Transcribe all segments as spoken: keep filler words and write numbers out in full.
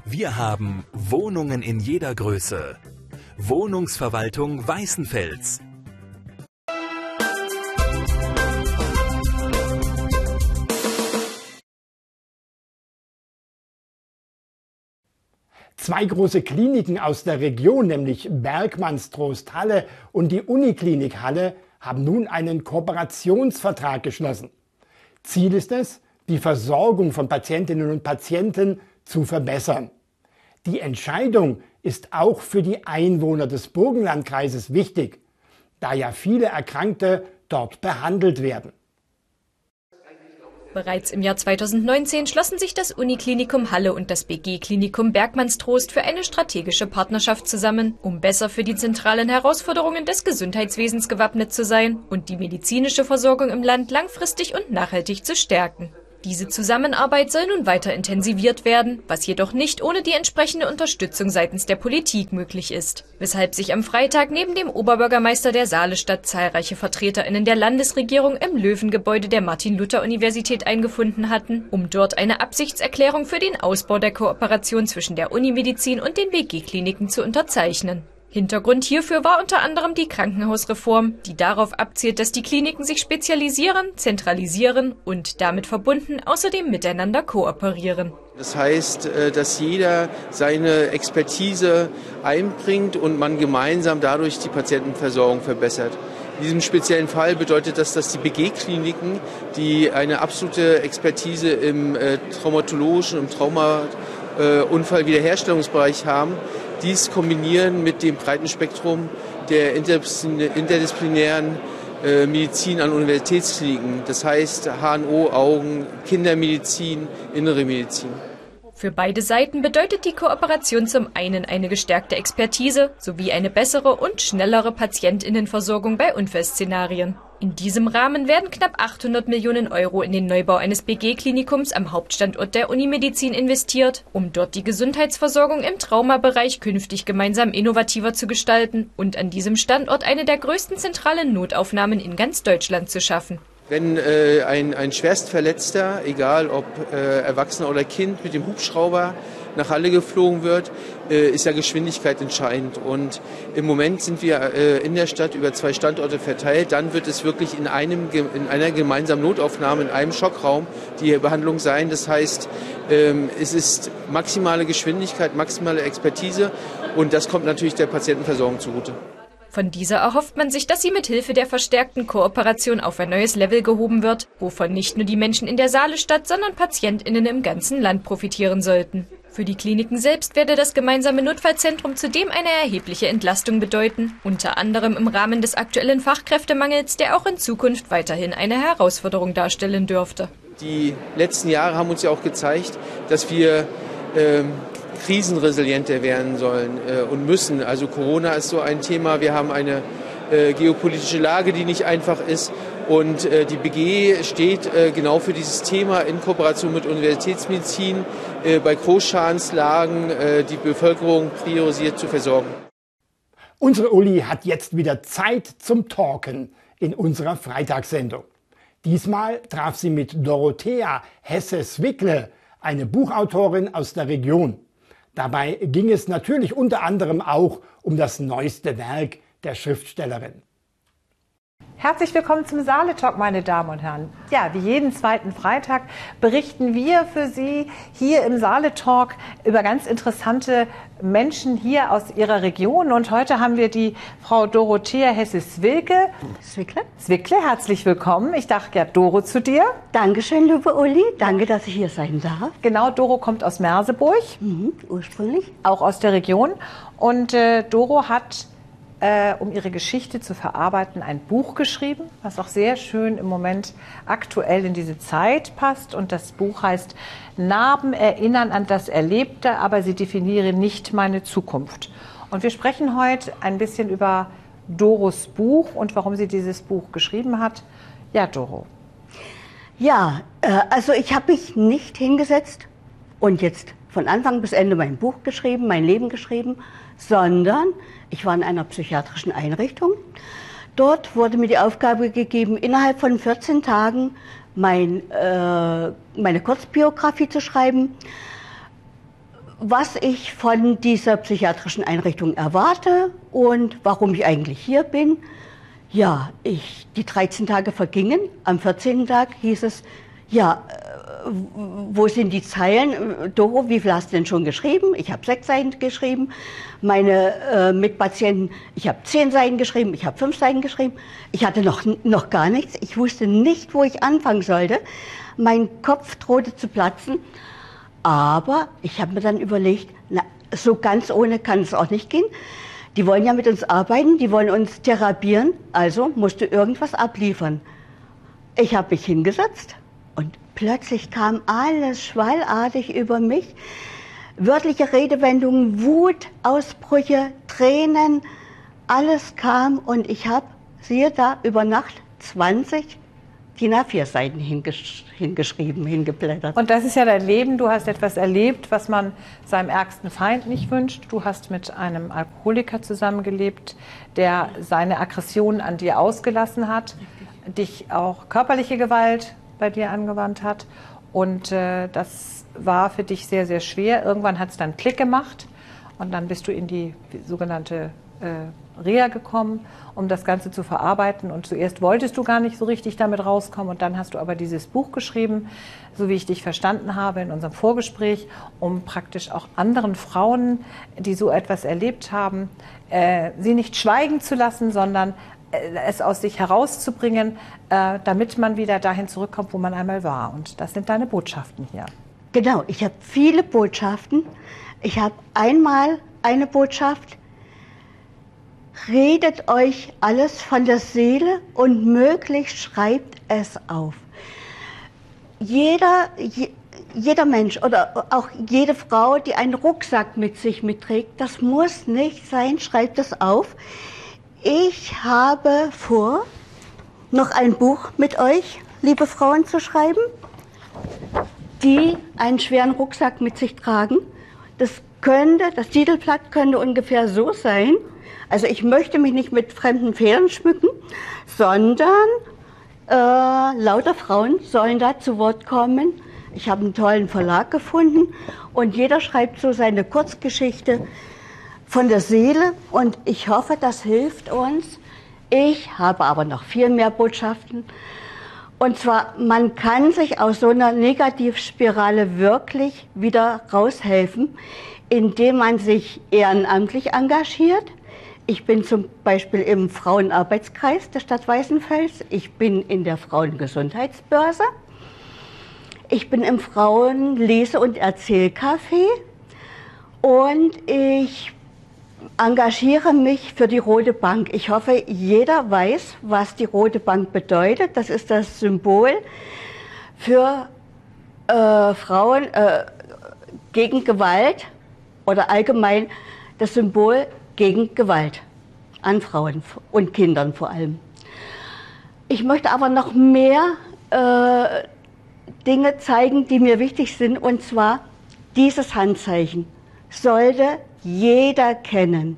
Wir haben Wohnungen in jeder Größe. Wohnungsverwaltung Weißenfels. Zwei große Kliniken aus der Region, nämlich Bergmannstrost Halle und die Uniklinik Halle, haben nun einen Kooperationsvertrag geschlossen. Ziel ist es, die Versorgung von Patientinnen und Patienten zu verbessern. Die Entscheidung ist auch für die Einwohner des Burgenlandkreises wichtig, da ja viele Erkrankte dort behandelt werden. Bereits im Jahr zweitausendneunzehn schlossen sich das Uniklinikum Halle und das B G-Klinikum Bergmannstrost für eine strategische Partnerschaft zusammen, um besser für die zentralen Herausforderungen des Gesundheitswesens gewappnet zu sein und die medizinische Versorgung im Land langfristig und nachhaltig zu stärken. Diese Zusammenarbeit soll nun weiter intensiviert werden, was jedoch nicht ohne die entsprechende Unterstützung seitens der Politik möglich ist. Weshalb sich am Freitag neben dem Oberbürgermeister der Saalestadt zahlreiche VertreterInnen der Landesregierung im Löwengebäude der Martin-Luther-Universität eingefunden hatten, um dort eine Absichtserklärung für den Ausbau der Kooperation zwischen der Unimedizin und den B G-Kliniken zu unterzeichnen. Hintergrund hierfür war unter anderem die Krankenhausreform, die darauf abzielt, dass die Kliniken sich spezialisieren, zentralisieren und damit verbunden außerdem miteinander kooperieren. Das heißt, dass jeder seine Expertise einbringt und man gemeinsam dadurch die Patientenversorgung verbessert. In diesem speziellen Fall bedeutet das, dass die B G-Kliniken, die eine absolute Expertise im traumatologischen, im Trauma-Unfall-Wiederherstellungsbereich haben, dies kombinieren mit dem breiten Spektrum der interdisziplinären äh, Medizin an Universitätskliniken. Das heißt H N O, Augen, Kindermedizin, innere Medizin. Für beide Seiten bedeutet die Kooperation zum einen eine gestärkte Expertise sowie eine bessere und schnellere PatientInnenversorgung bei Unfallszenarien. In diesem Rahmen werden knapp achthundert Millionen Euro in den Neubau eines B G-Klinikums am Hauptstandort der Unimedizin investiert, um dort die Gesundheitsversorgung im Traumabereich künftig gemeinsam innovativer zu gestalten und an diesem Standort eine der größten zentralen Notaufnahmen in ganz Deutschland zu schaffen. Wenn äh, ein, ein Schwerstverletzter, egal ob äh, Erwachsener oder Kind, mit dem Hubschrauber nach Halle geflogen wird, äh, ist ja Geschwindigkeit entscheidend. Und im Moment sind wir äh, in der Stadt über zwei Standorte verteilt. Dann wird es wirklich in, einem, in einer gemeinsamen Notaufnahme, in einem Schockraum die Behandlung sein. Das heißt, ähm, es ist maximale Geschwindigkeit, maximale Expertise und das kommt natürlich der Patientenversorgung zugute. Von dieser erhofft man sich, dass sie mit Hilfe der verstärkten Kooperation auf ein neues Level gehoben wird, wovon nicht nur die Menschen in der Saalestadt, sondern PatientInnen im ganzen Land profitieren sollten. Für die Kliniken selbst werde das gemeinsame Notfallzentrum zudem eine erhebliche Entlastung bedeuten, unter anderem im Rahmen des aktuellen Fachkräftemangels, der auch in Zukunft weiterhin eine Herausforderung darstellen dürfte. Die letzten Jahre haben uns ja auch gezeigt, dass wir ähm, krisenresilienter werden sollen äh, und müssen. Also Corona ist so ein Thema. Wir haben eine äh, geopolitische Lage, die nicht einfach ist. Und äh, die B G steht äh, genau für dieses Thema in Kooperation mit Universitätsmedizin äh, bei Großschadenslagen äh, die Bevölkerung priorisiert zu versorgen. Unsere Uli hat jetzt wieder Zeit zum Talken in unserer Freitagssendung. Diesmal traf sie mit Dorothea Hesse-Zwickle, eine Buchautorin aus der Region. Dabei ging es natürlich unter anderem auch um das neueste Werk der Schriftstellerin. Herzlich willkommen zum Saale-Talk, meine Damen und Herren. Ja, wie jeden zweiten Freitag berichten wir für Sie hier im Saale-Talk über ganz interessante Menschen hier aus Ihrer Region. Und heute haben wir die Frau Dorothea Hesse-Zwickle. Zwickle. Zwickle, herzlich willkommen. Ich dachte ja Doro zu dir. Dankeschön, liebe Uli. Danke, dass ich hier sein darf. Genau, Doro kommt aus Merseburg. Mhm, ursprünglich. Auch aus der Region. Und äh, Doro hat, äh, um ihre Geschichte zu verarbeiten, ein Buch geschrieben, was auch sehr schön im Moment aktuell in diese Zeit passt. Und das Buch heißt Narben erinnern an das Erlebte, aber sie definieren nicht meine Zukunft. Und wir sprechen heute ein bisschen über Doros Buch und warum sie dieses Buch geschrieben hat. Ja, Doro. Ja, äh, also ich habe mich nicht hingesetzt und jetzt von Anfang bis Ende mein Buch geschrieben, mein Leben geschrieben, sondern ich war in einer psychiatrischen Einrichtung. Dort wurde mir die Aufgabe gegeben, innerhalb von vierzehn Tagen mein, äh, meine Kurzbiografie zu schreiben, was ich von dieser psychiatrischen Einrichtung erwarte und warum ich eigentlich hier bin. Ja, ich, die dreizehn Tage vergingen. Am vierzehnten Tag hieß es, ja, wo sind die Zeilen? Doro, wie viel hast du denn schon geschrieben? Ich habe sechs Seiten geschrieben. Meine äh, Mitpatienten, ich habe zehn Seiten geschrieben, ich habe fünf Seiten geschrieben. Ich hatte noch, noch gar nichts. Ich wusste nicht, wo ich anfangen sollte. Mein Kopf drohte zu platzen. Aber ich habe mir dann überlegt, na, so ganz ohne kann es auch nicht gehen. Die wollen ja mit uns arbeiten, die wollen uns therapieren, also musst du irgendwas abliefern. Ich habe mich hingesetzt und plötzlich kam alles schwallartig über mich. Wörtliche Redewendungen, Wut, Ausbrüche, Tränen, alles kam und ich habe, siehe da, über Nacht zwanzig D I N A vier Seiten hingesch hingeschrieben, hingeblättert. Und das ist ja dein Leben. Du hast etwas erlebt, was man seinem ärgsten Feind nicht wünscht. Du hast mit einem Alkoholiker zusammengelebt, der seine Aggression an dir ausgelassen hat, dich auch körperliche Gewalt bei dir angewandt hat. Und äh, das war für dich sehr, sehr schwer. Irgendwann hat es dann Klick gemacht und dann bist du in die sogenannte äh, Reha gekommen, um das Ganze zu verarbeiten. Und zuerst wolltest du gar nicht so richtig damit rauskommen und dann hast du aber dieses Buch geschrieben, so wie ich dich verstanden habe in unserem Vorgespräch, um praktisch auch anderen Frauen, die so etwas erlebt haben, äh, sie nicht schweigen zu lassen, sondern äh, es aus sich herauszubringen, äh, damit man wieder dahin zurückkommt, wo man einmal war. Und das sind deine Botschaften hier. Genau, ich habe viele Botschaften. Ich habe einmal eine Botschaft: Redet euch alles von der Seele und möglichst schreibt es auf. Jeder, je, jeder Mensch oder auch jede Frau, die einen Rucksack mit sich mitträgt, das muss nicht sein, schreibt es auf. Ich habe vor, noch ein Buch mit euch, liebe Frauen, zu schreiben, die einen schweren Rucksack mit sich tragen. Das könnte, das Titelblatt könnte ungefähr so sein. Also ich möchte mich nicht mit fremden Federn schmücken, sondern äh, lauter Frauen sollen da zu Wort kommen. Ich habe einen tollen Verlag gefunden und jeder schreibt so seine Kurzgeschichte von der Seele und ich hoffe, das hilft uns. Ich habe aber noch viel mehr Botschaften. Und zwar, man kann sich aus so einer Negativspirale wirklich wieder raushelfen, indem man sich ehrenamtlich engagiert. Ich bin zum Beispiel im Frauenarbeitskreis der Stadt Weißenfels. Ich bin in der Frauengesundheitsbörse. Ich bin im Frauenlese- und Erzählcafé. Und ich engagiere mich für die Rote Bank. Ich hoffe, jeder weiß, was die Rote Bank bedeutet. Das ist das Symbol für äh, Frauen äh, gegen Gewalt oder allgemein das Symbol gegen Gewalt an Frauen und Kindern vor allem. Ich möchte aber noch mehr äh, Dinge zeigen, die mir wichtig sind, und zwar dieses Handzeichen sollte jeder kennen.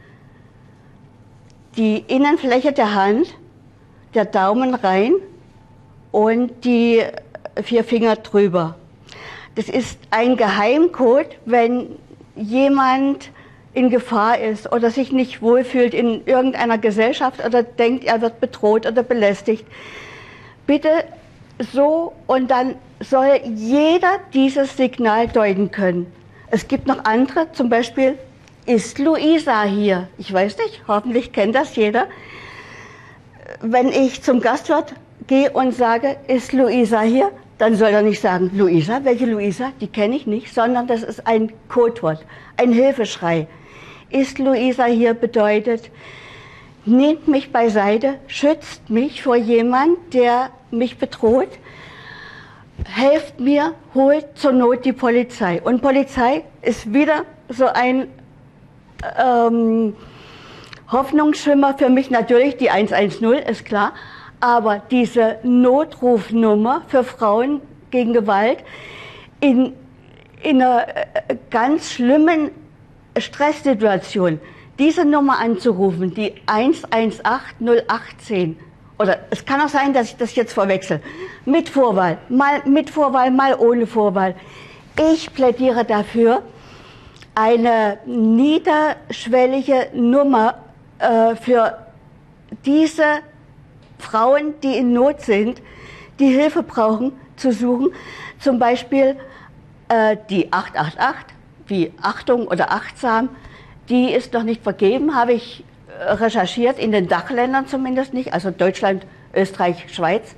Die Innenfläche der Hand, der Daumen rein und die vier Finger drüber. Das ist ein Geheimcode, wenn jemand in Gefahr ist oder sich nicht wohlfühlt in irgendeiner Gesellschaft oder denkt, er wird bedroht oder belästigt. Bitte so, und dann soll jeder dieses Signal deuten können. Es gibt noch andere, zum Beispiel, ist Luisa hier? Ich weiß nicht, hoffentlich kennt das jeder. Wenn ich zum Gastwirt gehe und sage, ist Luisa hier? Dann soll er nicht sagen, Luisa, welche Luisa? Die kenne ich nicht, sondern das ist ein Codewort, ein Hilfeschrei. Ist Luisa hier bedeutet, nehmt mich beiseite, schützt mich vor jemand, der mich bedroht, helft mir, holt zur Not die Polizei. Und Polizei ist wieder so ein ähm, Hoffnungsschimmer für mich, natürlich die eins eins null, ist klar, aber diese Notrufnummer für Frauen gegen Gewalt in, in einer ganz schlimmen Stresssituation, diese Nummer anzurufen, die eins eins acht null acht eins null, oder es kann auch sein, dass ich das jetzt verwechsel, mit Vorwahl, mal mit Vorwahl, mal ohne Vorwahl. Ich plädiere dafür, eine niederschwellige Nummer äh, für diese Frauen, die in Not sind, die Hilfe brauchen, zu suchen. Zum Beispiel äh, die acht acht acht, wie Achtung oder Achtsam, die ist noch nicht vergeben, habe ich recherchiert, in den Dachländern zumindest nicht, also Deutschland, Österreich, Schweiz.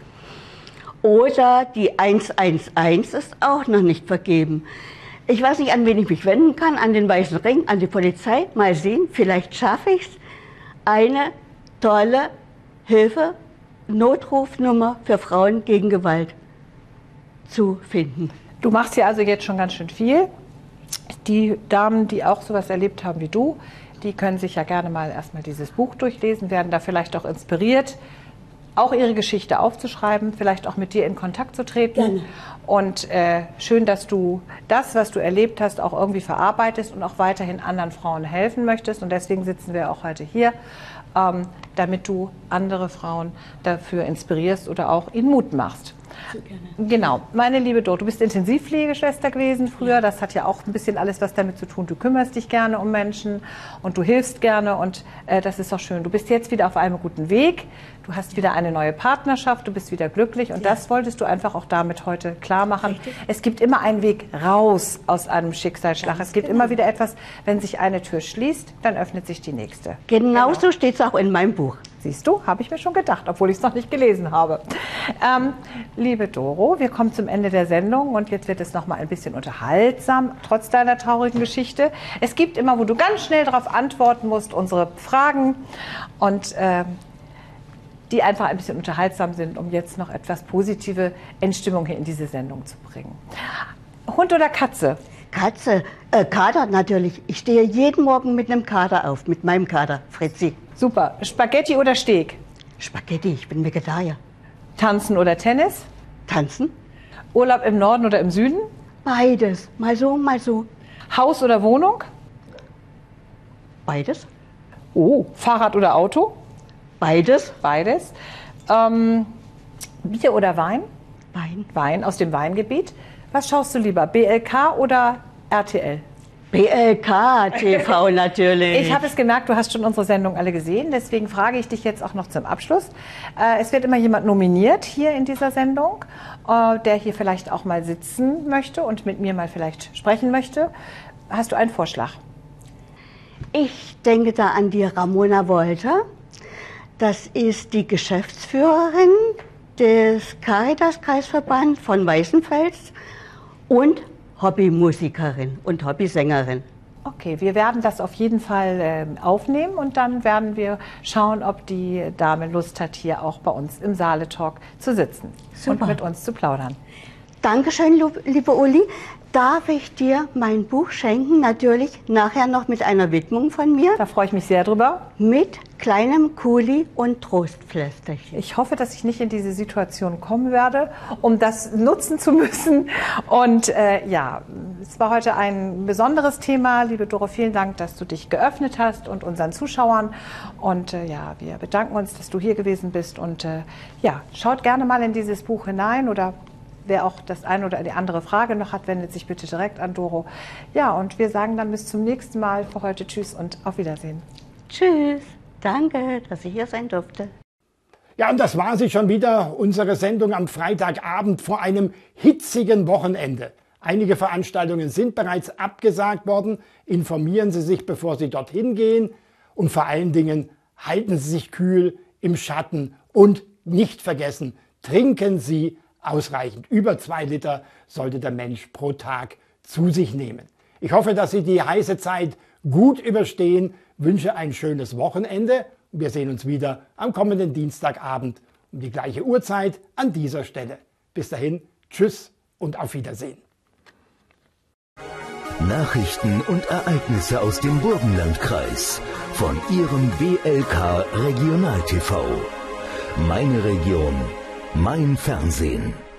Oder die eins eins eins ist auch noch nicht vergeben. Ich weiß nicht, an wen ich mich wenden kann, an den Weißen Ring, an die Polizei. Mal sehen, vielleicht schaffe ich es, eine tolle Hilfe, Notrufnummer für Frauen gegen Gewalt zu finden. Du machst ja also jetzt schon ganz schön viel. Die Damen, die auch sowas erlebt haben wie du, die können sich ja gerne mal erstmal dieses Buch durchlesen, werden da vielleicht auch inspiriert, auch ihre Geschichte aufzuschreiben, vielleicht auch mit dir in Kontakt zu treten. Gerne. Und äh, schön, dass du das, was du erlebt hast, auch irgendwie verarbeitest und auch weiterhin anderen Frauen helfen möchtest. Und deswegen sitzen wir auch heute hier, ähm, damit du andere Frauen dafür inspirierst oder auch ihnen Mut machst. So gerne. Genau. Meine liebe Doro, du bist Intensivpflegeschwester gewesen früher. Das hat ja auch ein bisschen alles was damit zu tun. Du kümmerst dich gerne um Menschen und du hilfst gerne und äh, das ist auch schön. Du bist jetzt wieder auf einem guten Weg. Du hast wieder eine neue Partnerschaft, du bist wieder glücklich und ja. Das wolltest du einfach auch damit heute klar machen. Richtig. Es gibt immer einen Weg raus aus einem Schicksalsschlag. Ganz es gibt genau. immer wieder etwas, wenn sich eine Tür schließt, dann öffnet sich die nächste. Genauso genau. steht es auch in meinem Buch. Siehst du, habe ich mir schon gedacht, obwohl ich es noch nicht gelesen habe. Ähm, liebe Doro, wir kommen zum Ende der Sendung und jetzt wird es noch mal ein bisschen unterhaltsam, trotz deiner traurigen Geschichte. Es gibt immer, wo du ganz schnell darauf antworten musst, unsere Fragen und äh, die einfach ein bisschen unterhaltsam sind, um jetzt noch etwas positive Entstimmung hier in diese Sendung zu bringen. Hund oder Katze? Katze, äh, Kater natürlich. Ich stehe jeden Morgen mit einem Kater auf, mit meinem Kater, Fritzi. Super. Spaghetti oder Steak? Spaghetti, ich bin Vegetarier. Tanzen oder Tennis? Tanzen? Urlaub im Norden oder im Süden? Beides, mal so, mal so. Haus oder Wohnung? Beides. Oh, Fahrrad oder Auto? Beides. Beides. Ähm, Bier oder Wein? Wein. Wein aus dem Weingebiet. Was schaust du lieber, B L K oder R T L? B L K T V natürlich. Ich habe es gemerkt, du hast schon unsere Sendung alle gesehen, deswegen frage ich dich jetzt auch noch zum Abschluss. Äh, es wird immer jemand nominiert hier in dieser Sendung, äh, der hier vielleicht auch mal sitzen möchte und mit mir mal vielleicht sprechen möchte. Hast du einen Vorschlag? Ich denke da an die Ramona Wolter. Das ist die Geschäftsführerin des Caritas-Kreisverband von Weißenfels und Hobbymusikerin und Hobbysängerin. Okay, wir werden das auf jeden Fall äh, aufnehmen und dann werden wir schauen, ob die Dame Lust hat, hier auch bei uns im Saale-Talk zu sitzen. Super. Und mit uns zu plaudern. Dankeschön, liebe Uli. Darf ich dir mein Buch schenken? Natürlich nachher noch mit einer Widmung von mir. Da freue ich mich sehr drüber. Mit kleinem Kuli und Trostpflästerchen. Ich hoffe, dass ich nicht in diese Situation kommen werde, um das nutzen zu müssen. Und äh, ja, es war heute ein besonderes Thema. Liebe Doro, vielen Dank, dass du dich geöffnet hast und unseren Zuschauern. Und äh, ja, wir bedanken uns, dass du hier gewesen bist. Und äh, ja, schaut gerne mal in dieses Buch hinein oder wer auch das eine oder die andere Frage noch hat, wendet sich bitte direkt an Doro. Ja, und wir sagen dann bis zum nächsten Mal. Für heute tschüss und auf Wiedersehen. Tschüss. Danke, dass ich hier sein durfte. Ja, und das war sie schon wieder, unsere Sendung am Freitagabend vor einem hitzigen Wochenende. Einige Veranstaltungen sind bereits abgesagt worden. Informieren Sie sich, bevor Sie dorthin gehen. Und vor allen Dingen halten Sie sich kühl im Schatten. Und nicht vergessen, trinken Sie ausreichend. Über zwei Liter sollte der Mensch pro Tag zu sich nehmen. Ich hoffe, dass Sie die heiße Zeit gut überstehen, wünsche ein schönes Wochenende. Wir sehen uns wieder am kommenden Dienstagabend um die gleiche Uhrzeit an dieser Stelle. Bis dahin, tschüss und auf Wiedersehen. Nachrichten und Ereignisse aus dem Burgenlandkreis von Ihrem B L K Regional T V. Meine Region. Mein Fernsehen.